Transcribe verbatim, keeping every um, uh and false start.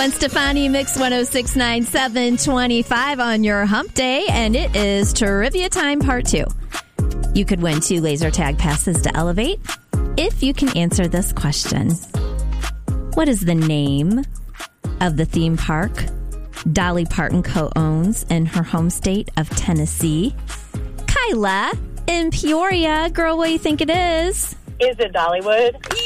Gwen Stefani, Mix one oh six point nine, seven twenty-five on your hump day, and it is trivia time part two. You could win two laser tag passes to Elevate if you can answer this question. What is the name of the theme park Dolly Parton co-owns in her home state of Tennessee? Kyla in Peoria. Girl, what do you think it is? Is it Dollywood?